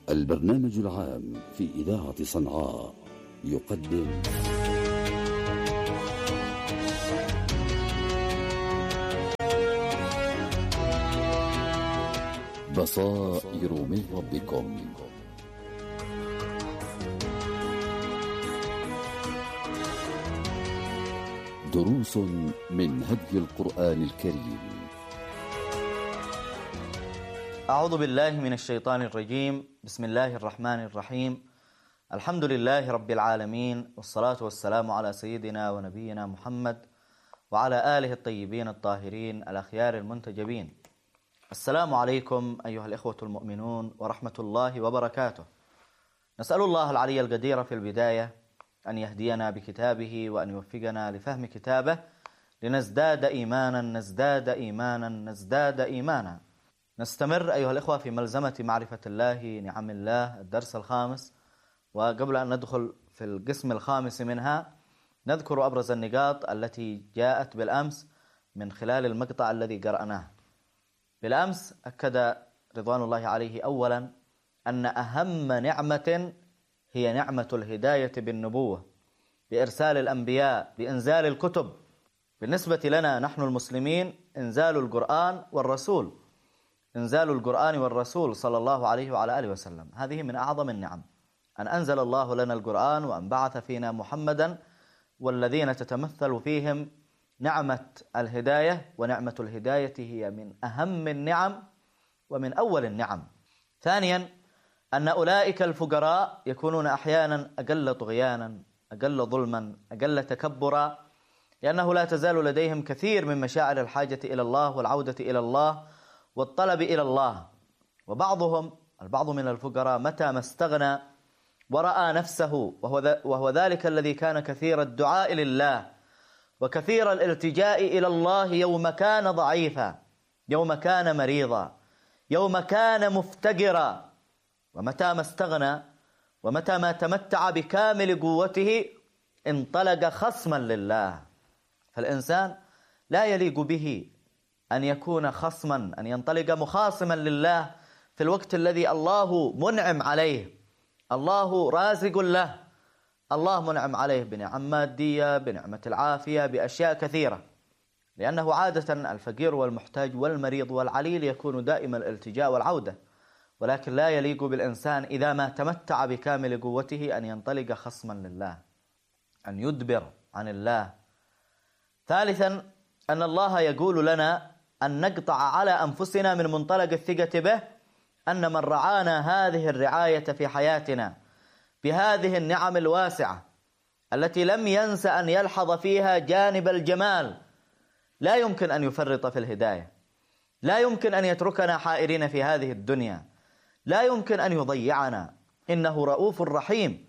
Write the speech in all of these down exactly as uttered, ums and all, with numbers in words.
البرنامج العام في إذاعة صنعاء يقدم بصائر من ربكم. دروس من هدي القرآن الكريم. أعوذ بالله من الشيطان الرجيم. بسم الله الرحمن الرحيم. الحمد لله رب العالمين، والصلاة والسلام على سيدنا ونبينا محمد وعلى آله الطيبين الطاهرين الأخيار المنتجبين. السلام عليكم أيها الإخوة المؤمنون ورحمة الله وبركاته. نسأل الله العلي القدير في البداية أن يهدينا بكتابه وأن يوفقنا لفهم كتابه لنزداد إيمانا نزداد إيمانا نزداد إيمانا. نستمر أيها الإخوة في ملزمة معرفة الله نعم الله، الدرس الخامس. وقبل أن ندخل في القسم الخامس منها نذكر أبرز النقاط التي جاءت بالأمس من خلال المقطع الذي قرأناه. بالأمس أكد رضوان الله عليه أولا أن أهم نعمة هي نعمة الهداية بالنبوة، بإرسال الأنبياء، بإنزال الكتب. بالنسبة لنا نحن المسلمين إنزال القرآن والرسول، إنزال القرآن والرسول صلى الله عليه وعلى آله وسلم، هذه من أعظم النعم، أن أنزل الله لنا القرآن وأن بعث فينا محمدا، والذين تتمثل فيهم نعمة الهداية. ونعمة الهداية هي من أهم النعم ومن أول النعم. ثانيا أن أولئك الفقراء يكونون أحيانا أقل طغيانا، أقل ظلما، أقل تكبرا، لأنه لا تزال لديهم كثير من مشاعر الحاجة إلى الله والعودة إلى الله والطلب إلى الله. وبعضهم البعض من الفقراء متى ما استغنى ورأى نفسه، وهو, وهو ذلك الذي كان كثير الدعاء لله وكثير الالتجاء إلى الله يوم كان ضعيفا، يوم كان مريضا، يوم كان مفتقرا، ومتى ما استغنى ومتى ما تمتع بكامل قوته انطلق خصما لله. فالإنسان لا يليق به أن يكون خصما، أن ينطلق مخاصما لله في الوقت الذي الله منعم عليه، الله رازق له، الله منعم عليه بنعم مادية، بنعمة العافية، بأشياء كثيرة. لأنه عادة الفقير والمحتاج والمريض والعليل يكون دائما الالتجاء والعودة، ولكن لا يليق بالإنسان إذا ما تمتع بكامل قوته أن ينطلق خصما لله، أن يدبر عن الله. ثالثا أن الله يقول لنا أن نقطع على أنفسنا من منطلق الثقة به أن من رعانا هذه الرعاية في حياتنا بهذه النعم الواسعة التي لم ينس أن يلحظ فيها جانب الجمال لا يمكن أن يفرط في الهداية، لا يمكن أن يتركنا حائرين في هذه الدنيا، لا يمكن أن يضيعنا، إنه رؤوف رحيم.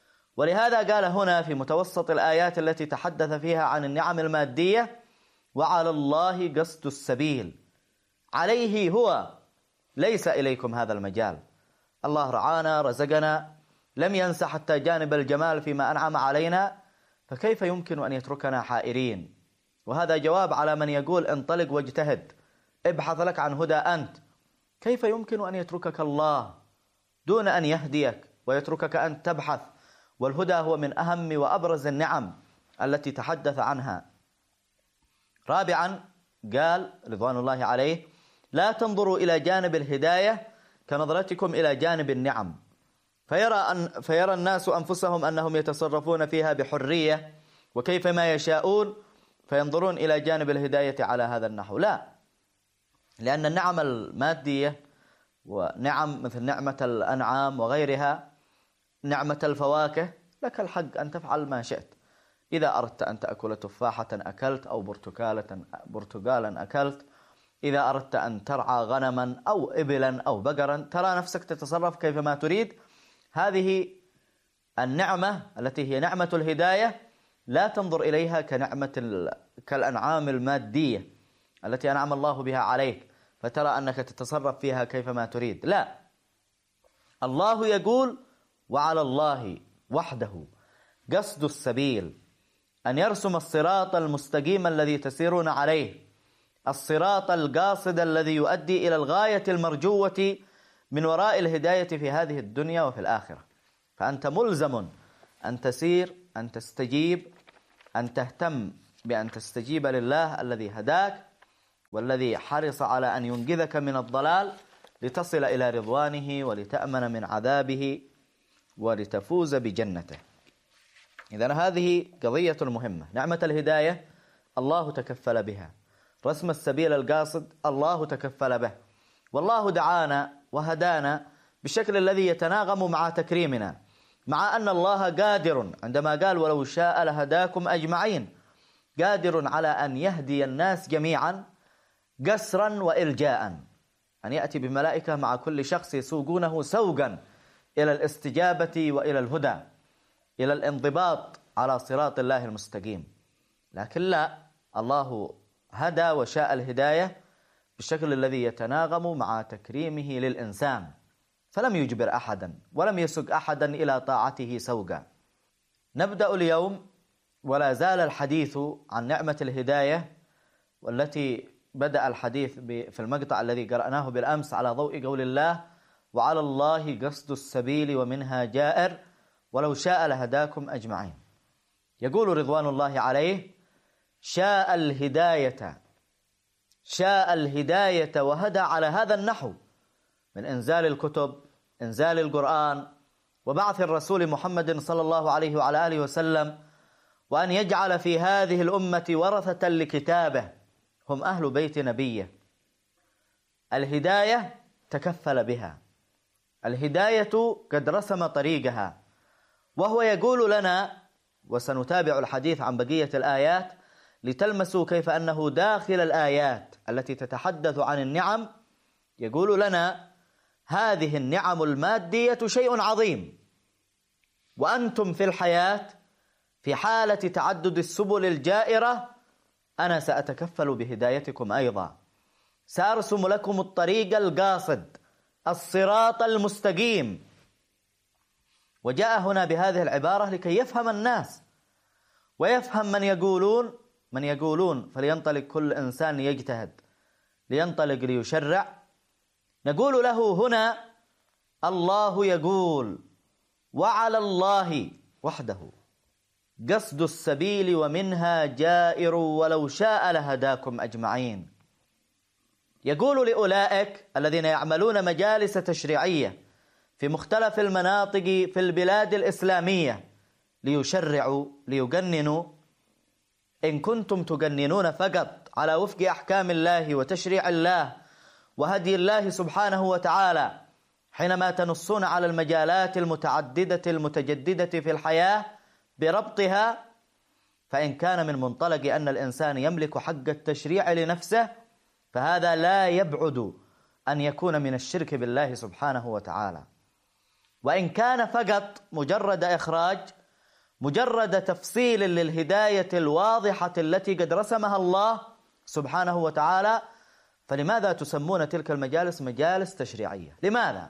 ولهذا قال هنا في متوسط الآيات التي تحدث فيها عن النعم المادية: وعلى الله قصد السبيل، عليه هو، ليس إليكم هذا المجال. الله رعانا، رزقنا، لم ينسى حتى جانب الجمال فيما أنعم علينا، فكيف يمكن أن يتركنا حائرين؟ وهذا جواب على من يقول انطلق واجتهد، ابحث لك عن هدى أنت. كيف يمكن أن يتركك الله دون أن يهديك ويتركك أن تبحث؟ والهدى هو من أهم وأبرز النعم التي تحدث عنها. رابعا قال رضوان الله عليه: لا تنظروا إلى جانب الهداية كنظرتكم إلى جانب النعم، فيرى, أن فيرى الناس أنفسهم أنهم يتصرفون فيها بحرية وكيف ما يشاءون، فينظرون إلى جانب الهداية على هذا النحو. لا، لأن النعم المادية ونعم مثل نعمة الأنعام وغيرها، نعمة الفواكه، لك الحق أن تفعل ما شئت. إذا أردت أن تأكل تفاحة أكلت، أو برتقالة برتقالا أكلت. إذا أردت أن ترعى غنما أو إبلا أو بقرا، ترى نفسك تتصرف كيفما تريد. هذه النعمة التي هي نعمة الهداية لا تنظر إليها كنعمة كالأنعام المادية التي أنعم الله بها عليك فترى أنك تتصرف فيها كيفما تريد. لا، الله يقول: وعلى الله وحده قصد السبيل، أن يرسم الصراط المستقيم الذي تسيرون عليه، الصراط القاصد الذي يؤدي إلى الغاية المرجوة من وراء الهداية في هذه الدنيا وفي الآخرة. فأنت ملزم أن تسير، أن تستجيب، أن تهتم بأن تستجيب لله الذي هداك والذي حرص على أن ينقذك من الضلال لتصل إلى رضوانه ولتأمن من عذابه ولتفوز بجنته. إذن هذه قضية مهمة. نعمة الهداية الله تكفل بها، رسم السبيل القاصد الله تكفل به، والله دعانا وهدانا بالشكل الذي يتناغم مع تكريمنا، مع أن الله قادر عندما قال ولو شاء لهداكم أجمعين، قادر على أن يهدي الناس جميعا قسرا وإلجاء، أن يأتي بملائكة مع كل شخص يسوقونه سوقا إلى الاستجابة وإلى الهدى، إلى الانضباط على صراط الله المستقيم. لكن لا، الله هدى وشاء الهداية بالشكل الذي يتناغم مع تكريمه للإنسان، فلم يجبر أحدا ولم يسق أحدا إلى طاعته سوقا. نبدأ اليوم ولا زال الحديث عن نعمة الهداية، والتي بدأ الحديث في المقطع الذي قرأناه بالأمس على ضوء قول الله وعلى الله قصد السبيل ومنها جائر ولو شاء لهداكم أجمعين. يقول رضوان الله عليه شاء الهداية، شاء الهداية وهدى على هذا النحو من إنزال الكتب، إنزال القرآن، وبعث الرسول محمد صلى الله عليه وعلى آله وسلم، وأن يجعل في هذه الأمة ورثة لكتابه هم أهل بيت نبيه. الهداية تكفل بها، الهداية قد رسم طريقها، وهو يقول لنا، وسنتابع الحديث عن بقية الآيات لتلمسوا كيف أنه داخل الآيات التي تتحدث عن النعم يقول لنا هذه النعم المادية شيء عظيم، وأنتم في الحياة في حالة تعدد السبل الجائرة أنا سأتكفل بهدايتكم أيضا، سأرسم لكم الطريق القاصد، الصراط المستقيم. وجاء هنا بهذه العبارة لكي يفهم الناس ويفهم من يقولون من يقولون فلينطلق كل إنسان يجتهد، لينطلق ليشرع. نقول له هنا الله يقول وعلى الله وحده قصد السبيل ومنها جائر ولو شاء لهداكم أجمعين. يقول لأولئك الذين يعملون مجالس تشريعية في مختلف المناطق في البلاد الإسلامية ليشرعوا ليقننوا، إن كنتم تقننون فقط على وفق أحكام الله وتشريع الله وهدي الله سبحانه وتعالى، حينما تنصون على المجالات المتعددة المتجددة في الحياة بربطها، فإن كان من منطلق أن الإنسان يملك حق التشريع لنفسه فهذا لا يبعد أن يكون من الشرك بالله سبحانه وتعالى. وإن كان فقط مجرد إخراج، مجرد تفصيل للهداية الواضحة التي قد رسمها الله سبحانه وتعالى، فلماذا تسمون تلك المجالس مجالس تشريعية؟ لماذا؟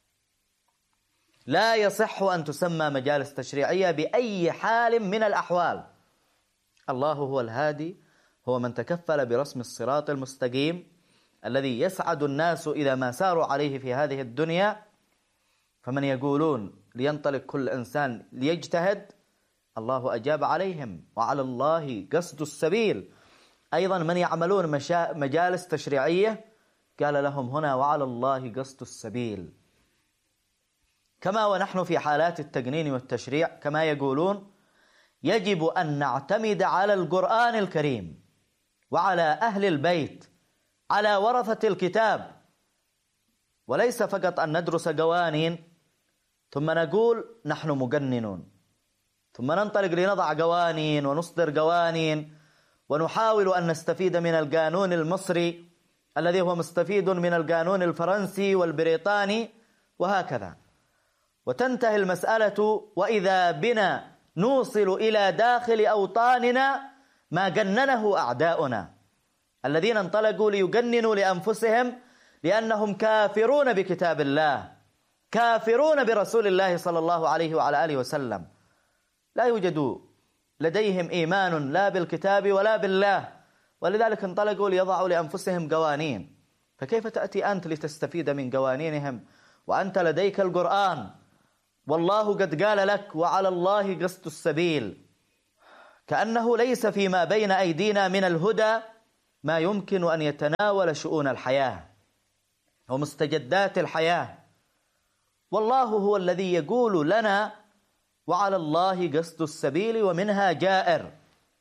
لا يصح أن تسمى مجالس تشريعية بأي حال من الأحوال. الله هو الهادي، هو من تكفل برسم الصراط المستقيم الذي يسعد الناس إذا ما ساروا عليه في هذه الدنيا. فمن يقولون لينطلق كل إنسان ليجتهد، الله أجاب عليهم وعلى الله قصد السبيل. أيضا من يعملون مشا... مجالس تشريعية قال لهم هنا وعلى الله قصد السبيل. كما ونحن في حالات التقنين والتشريع كما يقولون يجب أن نعتمد على القرآن الكريم وعلى أهل البيت، على ورثة الكتاب، وليس فقط أن ندرس قوانين ثم نقول نحن مقننون، ثم ننطلق لنضع قوانين ونصدر قوانين ونحاول أن نستفيد من القانون المصري الذي هو مستفيد من القانون الفرنسي والبريطاني وهكذا، وتنتهي المسألة وإذا بنا نوصل إلى داخل أوطاننا ما جننه أعداؤنا الذين انطلقوا ليجننوا لأنفسهم لأنهم كافرون بكتاب الله، كافرون برسول الله صلى الله عليه وعلى آله وسلم، لا يوجد لديهم إيمان لا بالكتاب ولا بالله، ولذلك انطلقوا ليضعوا لأنفسهم قوانين. فكيف تأتي أنت لتستفيد من قوانينهم وأنت لديك القرآن، والله قد قال لك وعلى الله قصد السبيل، كأنه ليس فيما بين أيدينا من الهدى ما يمكن أن يتناول شؤون الحياة ومستجدات الحياة، والله هو الذي يقول لنا وعلى الله قصد السبيل ومنها جائر.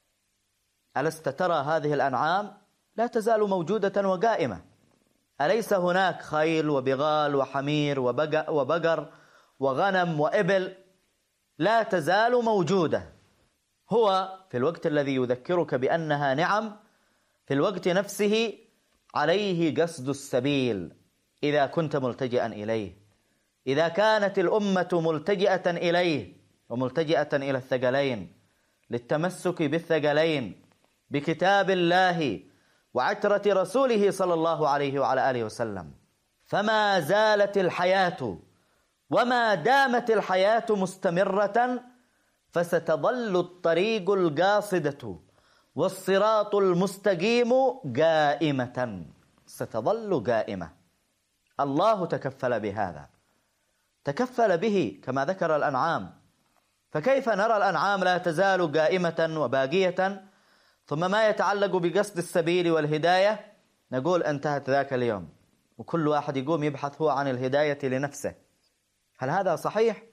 ألست ترى هذه الأنعام لا تزال موجودة وقائمة؟ أليس هناك خيل وبغال وحمير وبقر وغنم وإبل لا تزال موجودة؟ هو في الوقت الذي يذكرك بأنها نعم، في الوقت نفسه عليه قصد السبيل إذا كنت ملتجئا إليه، إذا كانت الأمة ملتجئة إليه وملتجئة إلى الثقلين للتمسك بالثقلين بكتاب الله وعترة رسوله صلى الله عليه وعلى آله وسلم، فما زالت الحياة وما دامت الحياة مستمرة فستظل الطريق القاصدة والصراط المستقيم قائمة، ستظل قائمة. الله تكفل بهذا، تكفل به كما ذكر الأنعام، فكيف نرى الأنعام لا تزال قائمة وباقية، ثم ما يتعلق بقصد السبيل والهداية نقول انتهت ذاك اليوم، وكل واحد يقوم يبحث هو عن الهداية لنفسه؟ هل هذا صحيح؟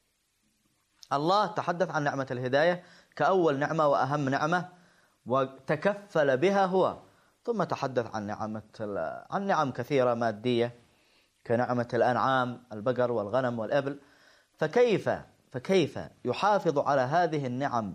الله تحدث عن نعمة الهداية كأول نعمة وأهم نعمة وتكفل بها هو، ثم تحدث عن نعمة عن نعم كثيرة مادية كنعمة الأنعام البقر والغنم والإبل. فكيف فكيف يحافظ على هذه النعم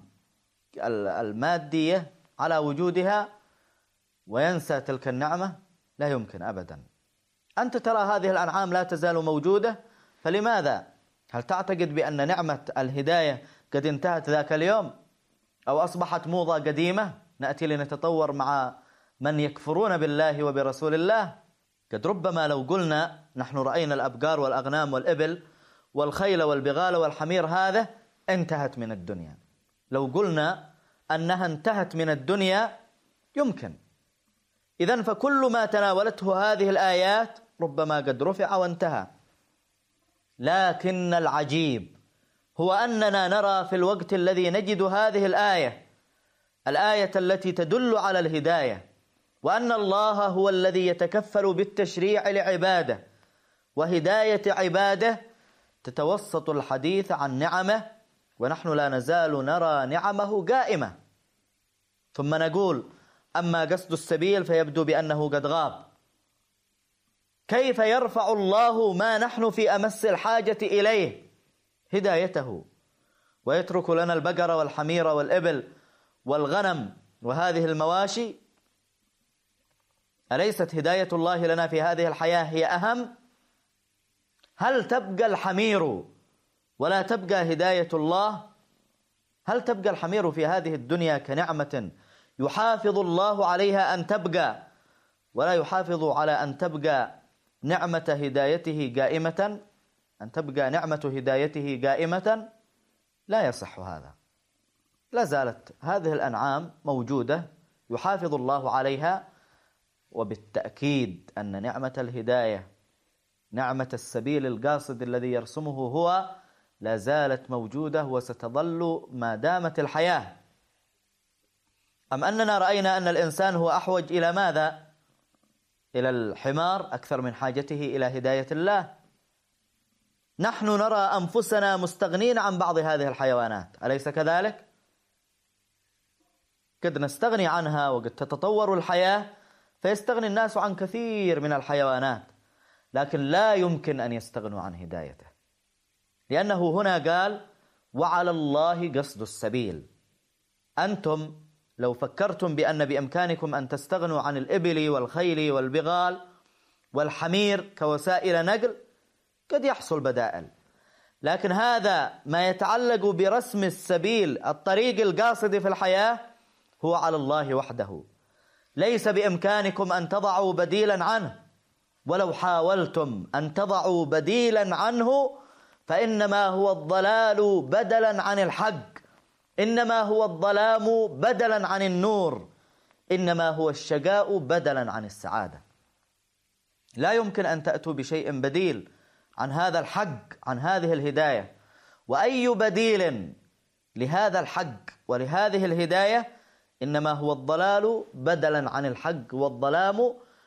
المادية على وجودها وينسى تلك النعمة؟ لا يمكن أبدا. أنت ترى هذه الأنعام لا تزال موجودة، فلماذا؟ هل تعتقد بأن نعمة الهداية قد انتهت ذاك اليوم أو أصبحت موضة قديمة نأتي لنتطور مع من يكفرون بالله وبرسول الله؟ قد ربما لو قلنا نحن رأينا الأبقار والأغنام والإبل والخيل والبغال والحمير هذا انتهت من الدنيا، لو قلنا أنها انتهت من الدنيا يمكن. إذن فكل ما تناولته هذه الآيات ربما قد رفع وانتهى، لكن العجيب هو أننا نرى في الوقت الذي نجد هذه الآية الآية التي تدل على الهداية وأن الله هو الذي يتكفل بالتشريع لعباده وهداية عباده، تتوسط الحديث عن نعمه ونحن لا نزال نرى نعمه قائمة، ثم نقول أما قصد السبيل فيبدو بأنه قد غاب. كيف يرفع الله ما نحن في أمس الحاجة إليه هدايته ويترك لنا البقر والحمير والإبل والغنم وهذه المواشي؟ أليست هداية الله لنا في هذه الحياة هي أهم؟ هل تبقى الحمير ولا تبقى هداية الله؟ هل تبقى الحمير في هذه الدنيا كنعمة يحافظ الله عليها أن تبقى ولا يحافظ على أن تبقى نعمة هدايته قائمة، أن تبقى نعمة هدايته قائمة؟ لا يصح هذا. لا زالت هذه الأنعام موجودة يحافظ الله عليها، وبالتأكيد أن نعمة الهداية نعمة السبيل القاصد الذي يرسمه هو لا زالت موجودة وستظل ما دامت الحياة. أم أننا رأينا أن الإنسان هو أحوج إلى ماذا؟ إلى الحمار أكثر من حاجته إلى هداية الله. نحن نرى أنفسنا مستغنين عن بعض هذه الحيوانات، أليس كذلك؟ قد نستغني عنها وقد تتطور الحياة فيستغني الناس عن كثير من الحيوانات، لكن لا يمكن أن يستغنوا عن هدايته، لأنه هنا قال وعلى الله قصد السبيل. أنتم لو فكرتم بأن بإمكانكم أن تستغنوا عن الإبل والخيل والبغال والحمير كوسائل نقل قد يحصل بدائل، لكن هذا ما يتعلق برسم السبيل الطريق القاصد في الحياة هو على الله وحده. ليس بإمكانكم أن تضعوا بديلا عنه، ولو حاولتم أن تضعوا بديلا عنه فإنما هو الضلال بدلا عن الحق، إنما هو الظلام بدلا عن النور، إنما هو الشقاء بدلا عن السعادة. لا يمكن أن تأتوا بشيء بديل عن هذا الحق، عن هذه الهداية. وأي بديل لهذا الحق ولهذه الهداية إنما هو الضلال بدلا عن الحق، والظلام